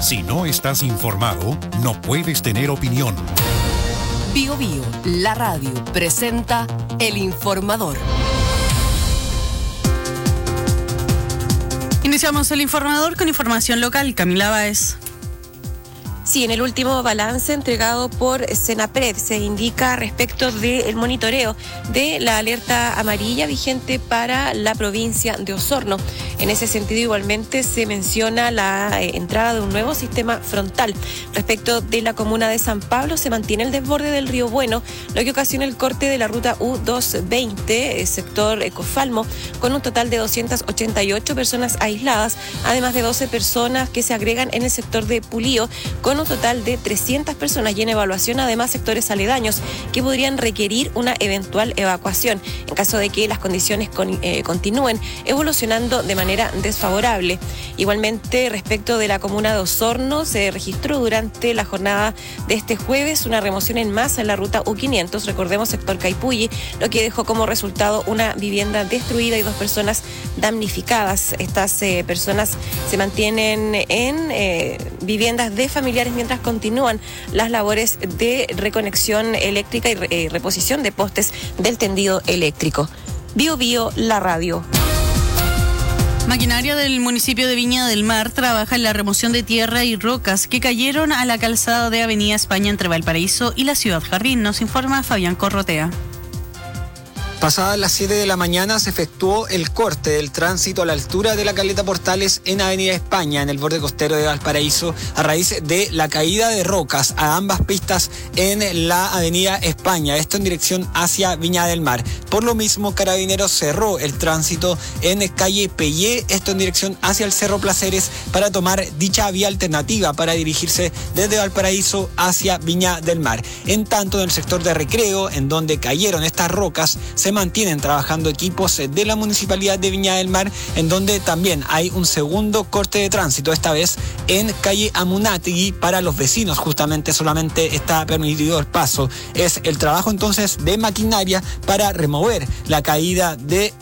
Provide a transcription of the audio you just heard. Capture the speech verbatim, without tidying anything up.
Si no estás informado, no puedes tener opinión. Bio Bio, la radio, presenta El Informador. Iniciamos El Informador con información local. Camila Báez. Sí, en el último balance entregado por Senapred se indica respecto del monitoreo de la alerta amarilla vigente para la provincia de Osorno. En ese sentido, igualmente se menciona la eh, entrada de un nuevo sistema frontal. Respecto de la comuna de San Pablo, se mantiene el desborde del río Bueno, lo que ocasiona el corte de la ruta U doscientos veinte, el sector Ecofalmo, con un total de doscientas ochenta y ocho personas aisladas, además de doce personas que se agregan en el sector de Pulío, con un total de trescientas personas y en evaluación además sectores aledaños que podrían requerir una eventual evacuación en caso de que las condiciones con, eh, continúen evolucionando de manera desfavorable. Igualmente, respecto de la comuna de Osorno, se registró durante la jornada de este jueves una remoción en masa en la ruta U quinientos, recordemos sector Caipulli, lo que dejó como resultado una vivienda destruida y dos personas damnificadas. Estas eh, personas se mantienen en eh, viviendas de familiares mientras continúan las labores de reconexión eléctrica y re, eh, reposición de postes del tendido eléctrico. Bio Bio, la radio. Maquinaria del municipio de Viña del Mar trabaja en la remoción de tierra y rocas que cayeron a la calzada de Avenida España entre Valparaíso y la Ciudad Jardín, nos informa Fabián Corrotea. Pasadas las siete de la mañana se efectuó el corte del tránsito a la altura de la Caleta Portales en Avenida España, en el borde costero de Valparaíso, a raíz de la caída de rocas a ambas pistas en la Avenida España, esto en dirección hacia Viña del Mar. Por lo mismo, Carabineros cerró el tránsito en calle Pellé, esto en dirección hacia el Cerro Placeres, para tomar dicha vía alternativa para dirigirse desde Valparaíso hacia Viña del Mar. En tanto, en el sector de Recreo, en donde cayeron estas rocas, se Se mantienen trabajando equipos de la Municipalidad de Viña del Mar, en donde también hay un segundo corte de tránsito, esta vez en calle Amunátegui. Para los vecinos justamente solamente está permitido el paso. Es el trabajo entonces de maquinaria para remover la caída de